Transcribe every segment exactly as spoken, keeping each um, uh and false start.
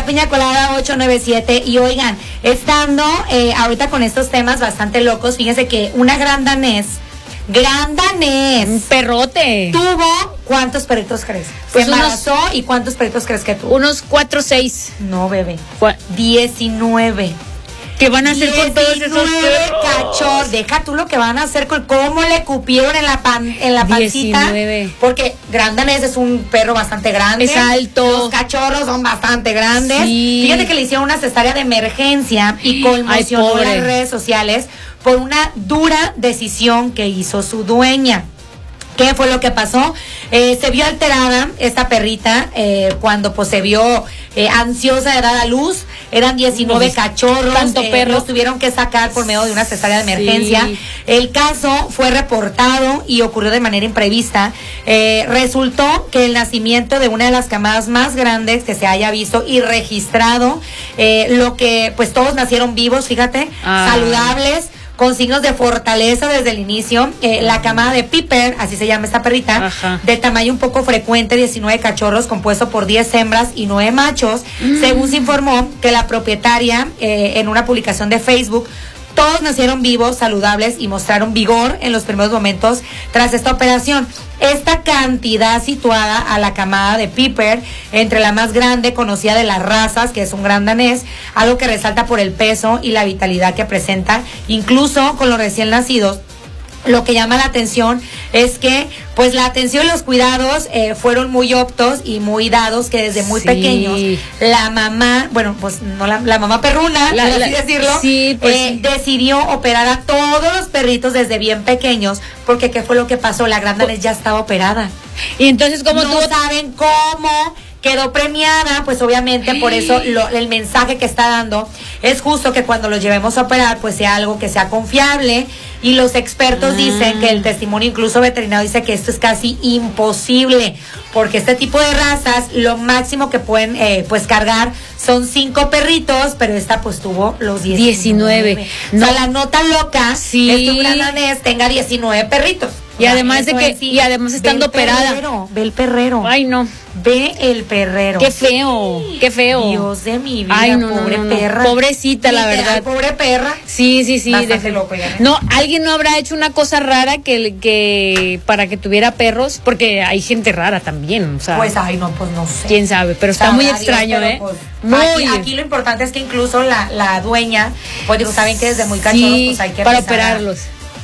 la piña colada ocho nueve siete. Y oigan, estando eh, ahorita con estos temas bastante locos, fíjense que una gran danés, gran danés, un perrote, tuvo, ¿cuántos perritos crees? Pues Se embarazó unos, y ¿cuántos perritos crees que tuvo? Unos cuatro o seis. No, bebé. ¿Cuál? diecinueve. ¿Qué van a hacer con todos esos perros? Cachorros. Deja tú lo que van a hacer con cómo le cupieron en la pan, en la pancita. diecinueve. Porque Gran Danés es un perro bastante grande. Es alto. Los cachorros son bastante grandes. Sí. Fíjate que le hicieron una cesárea de emergencia y conmocionó las redes sociales por una dura decisión que hizo su dueña. ¿Qué fue lo que pasó? Eh, se vio alterada esta perrita eh, cuando pues se vio eh, ansiosa de dar a luz. Eran diecinueve no, cachorros. Tanto eh, perro. Los tuvieron que sacar por medio de una cesárea de emergencia. Sí. El caso fue reportado y ocurrió de manera imprevista. Eh, resultó que el nacimiento de una de las camadas más grandes que se haya visto y registrado, eh, lo que pues todos nacieron vivos, fíjate, ah. saludables, con signos de fortaleza desde el inicio. Eh, la camada de Piper, así se llama esta perrita, Ajá. de tamaño un poco frecuente, diecinueve cachorros, compuesto por diez hembras y nueve machos, mm. según se informó que la propietaria, eh, en una publicación de Facebook, todos nacieron vivos, saludables y mostraron vigor en los primeros momentos tras esta operación. Esta cantidad situada a la camada de Piper, entre la más grande conocida de las razas, que es un gran danés, algo que resalta por el peso y la vitalidad que presenta, incluso con los recién nacidos. Lo que llama la atención es que pues la atención y los cuidados eh, fueron muy optos y muy dados, que desde muy sí. pequeños la mamá, bueno, pues no la, la mamá perruna, la, así la, decirlo, sí, pues, eh, decidió operar a todos los perritos desde bien pequeños, porque ¿qué fue lo que pasó? La gran danés ya estaba operada. Y entonces, ¿cómo no tuvo? saben cómo quedó premiada? Pues obviamente por eso lo, el mensaje que está dando es justo que cuando lo llevemos a operar pues sea algo que sea confiable, y los expertos ah. dicen que el testimonio incluso veterinario dice que esto es casi imposible, porque este tipo de razas lo máximo que pueden eh, pues cargar son cinco perritos, pero esta pues tuvo los diecinueve. diecinueve. No. O sea, la nota loca sí. es que un gran danés tenga diecinueve perritos. Y además de que, sí, y además estando operada. Perrero, ve el perrero. Ay, no. Ve el perrero. Qué feo, qué feo. Dios de mi vida. Ay, no, pobre no, no, perra. No. Pobrecita, la verdad. Pobre perra. Sí, sí, sí. Bastante loco, ya, ¿eh? No, alguien no habrá hecho una cosa rara que, que para que tuviera perros, porque hay gente rara también, o sea. Pues, ay, no, pues no sé. Quién sabe, pero está muy extraño, Dios, ¿eh? Pues, muy. Aquí, aquí lo importante es que incluso la, la dueña, pues digo, saben que desde muy cachorros, sí, pues hay que para operarlos.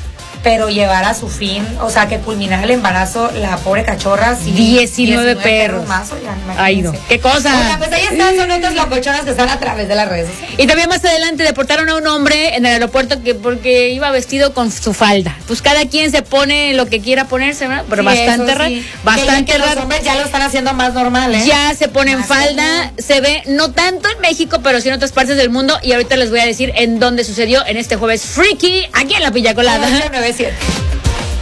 Pero llevar a su fin, o sea, que culminar el embarazo, la pobre cachorra, sí, diecinueve perros. perros más, oigan, ay, no, qué cosa. Oigan, pues ahí están, son otras locochonas que están a través de las redes sociales. Y también más adelante deportaron a un hombre en el aeropuerto que porque iba vestido con su falda. Pues cada quien se pone lo que quiera ponerse, ¿verdad? Pero sí, bastante raro. Sí. Bastante que raro. Los hombres ya lo están haciendo más normal, ¿eh? Ya se ponen más falda, como... se ve, no tanto en México, pero sí en otras partes del mundo. Y ahorita les voy a decir en dónde sucedió en este jueves freaky, aquí en La Piña Colada. nueve siete